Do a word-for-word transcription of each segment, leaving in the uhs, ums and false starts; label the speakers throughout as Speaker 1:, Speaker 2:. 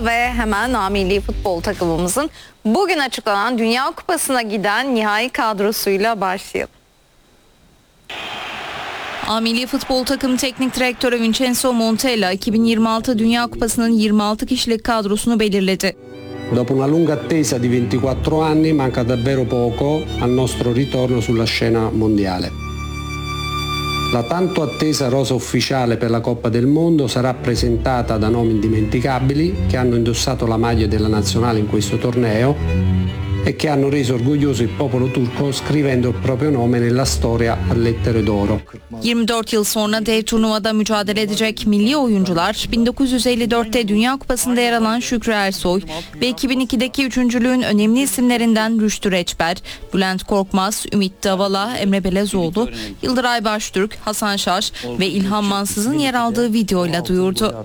Speaker 1: nokta ve hemen A Milli Futbol takımımızın bugün açıklanan Dünya Kupası'na giden nihai kadrosuyla başlayalım.
Speaker 2: A Milli Futbol takım teknik direktörü Vincenzo Montella iki bin yirmi altı Dünya Kupası'nın yirmi altı kişilik kadrosunu belirledi.
Speaker 3: Dopo una lunga attesa di ventiquattro anni manca davvero poco al nostro ritorno sulla scena mondiale. La tanto attesa rosa ufficiale per la Coppa del Mondo sarà presentata da nomi indimenticabili che hanno indossato la maglia della nazionale in questo torneo e che hanno reso orgoglioso il popolo turco scrivendo il proprio nome nella storia a lettere d'oro.
Speaker 2: yirmi dört yıl sonra dev turnuvada mücadele edecek milli oyuncular bin dokuz yüz elli dörtte Dünya Kupası'nda yer alan Şükrü Ersoy ve iki bin ikideki üçüncülüğün önemli isimlerinden Rüştü Reçber, Bülent Korkmaz, Ümit Davala, Emre Belezoğlu, Yıldıray Baştürk, Hasan Şaş ve İlhan Mansız'ın yer aldığı videoyla duyurdu.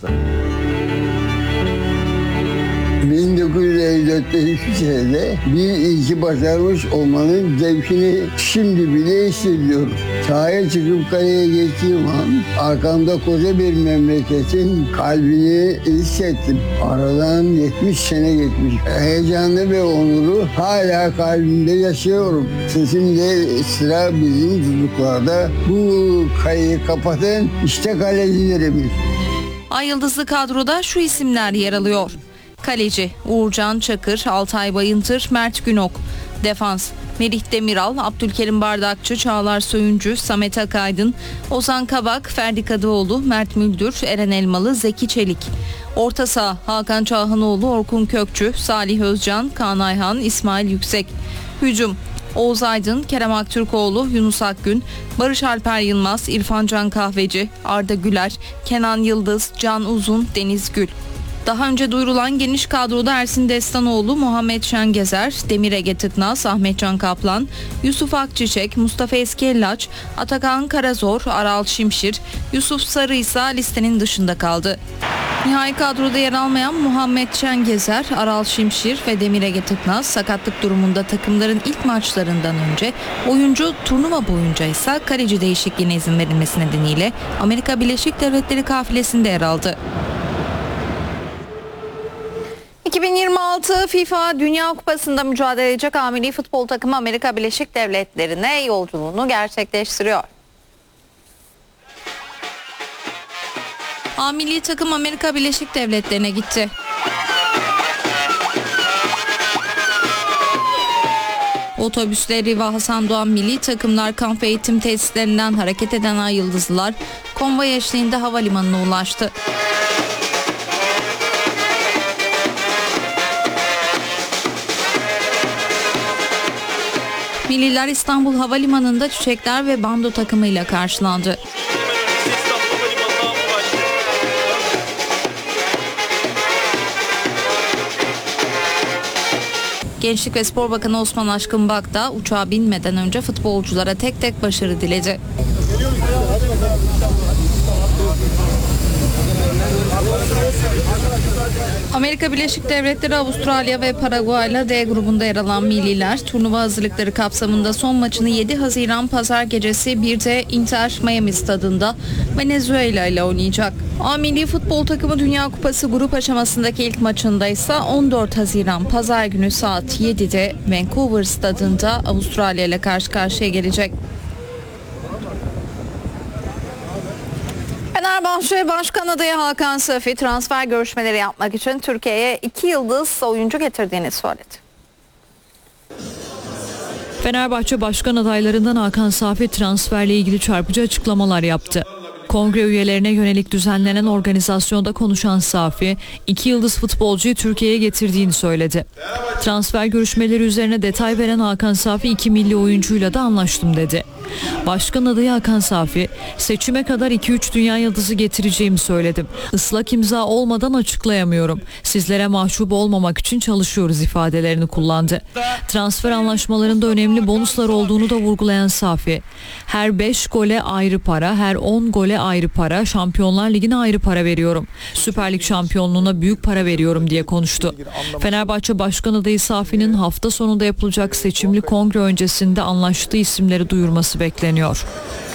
Speaker 4: bin dokuz yüz elli dörtte hiçbir senede bir ilki başarmış olmanın zevkini şimdi bile hissediyorum. Sahaya çıkıp kaleye geçtiğim an arkamda koca bir memleketin kalbini hissettim. Aradan yetmiş sene geçmiş. Heyecanlı ve onuru hala kalbimde yaşıyorum. Sesimde sıra bizim çocuklarda. Bu kaleyi kapatın işte kalecilerimiz.
Speaker 2: Ay yıldızlı kadroda şu isimler yer alıyor. Kaleci Uğurcan Çakır, Altay Bayıntır, Mert Günok. Defans Merih Demiral, Abdülkerim Bardakçı, Çağlar Söyüncü, Samet Akaydın, Ozan Kabak, Ferdi Kadıoğlu, Mert Müldür, Eren Elmalı, Zeki Çelik. Orta saha Hakan Çağhanoğlu, Orkun Kökçü, Salih Özcan, Kaan Ayhan, İsmail Yüksek. Hücum Oğuz Aydın, Kerem Aktürkoğlu, Yunus Akgün, Barış Alper Yılmaz, İrfan Can Kahveci, Arda Güler, Kenan Yıldız, Can Uzun, Deniz Gül. Daha önce duyurulan geniş kadroda Ersin Destanoğlu, Muhammed Şengezer, Demir Ege Tıknaz, Ahmet Can Kaplan, Yusuf Akçiçek, Mustafa Eskellaç, Atakan Karazor, Aral Şimşir, Yusuf Sarı ise listenin dışında kaldı. Nihai kadroda yer almayan Muhammed Şengezer, Aral Şimşir ve Demir Ege Tıknaz sakatlık durumunda takımların ilk maçlarından önce, oyuncu turnuva boyunca ise kaleci değişikliğine izin verilmesi nedeniyle Amerika Birleşik Devletleri kafilesinde yer aldı.
Speaker 1: iki bin yirmi altı FIFA Dünya Kupası'nda mücadele edecek A Milli Futbol takımı Amerika Birleşik Devletleri'ne yolculuğunu gerçekleştiriyor.
Speaker 2: A Milli takım Amerika Birleşik Devletleri'ne gitti. Otobüsleri ve Hasan Doğan milli takımlar kamp ve eğitim tesislerinden hareket eden Ay Yıldızlılar konvoy eşliğinde havalimanına ulaştı. Milliler İstanbul Havalimanı'nda çiçekler ve bando takımıyla karşılandı. Gençlik ve Spor Bakanı Osman Aşkınbak da uçağa binmeden önce futbolculara tek tek başarı diledi. Amerika Birleşik Devletleri, Avustralya ve Paraguay'la D grubunda yer alan milliler turnuva hazırlıkları kapsamında son maçını yedi Haziran Pazar gecesi birde Inter Miami stadında Venezuela ile oynayacak. A Milli Futbol takımı Dünya Kupası grup aşamasındaki ilk maçında ise on dört Haziran Pazar günü saat yedide Vancouver stadında Avustralya ile karşı karşıya gelecek.
Speaker 1: Fenerbahçe Başkan adayı Hakan Safi transfer görüşmeleri yapmak için Türkiye'ye iki yıldız oyuncu getirdiğini söyledi.
Speaker 5: Fenerbahçe Başkan adaylarından Hakan Safi transferle ilgili çarpıcı açıklamalar yaptı. Kongre üyelerine yönelik düzenlenen organizasyonda konuşan Safi, iki yıldız futbolcuyu Türkiye'ye getirdiğini söyledi. Transfer görüşmeleri üzerine detay veren Hakan Safi iki milli oyuncuyla da anlaştım dedi. Başkan adayı Hakan Safi, seçime kadar iki üç dünya yıldızı getireceğimi söyledim. Islak imza olmadan açıklayamıyorum. Sizlere mahcup olmamak için çalışıyoruz ifadelerini kullandı. Transfer anlaşmalarında önemli bonuslar olduğunu da vurgulayan Safi, her beş gole ayrı para, her on gole ayrı para, Şampiyonlar Ligi'ne ayrı para veriyorum. Süper Lig şampiyonluğuna büyük para veriyorum diye konuştu. Fenerbahçe Başkan adayı Safi'nin hafta sonunda yapılacak seçimli kongre öncesinde anlaştığı isimleri duyurması bekleniyor.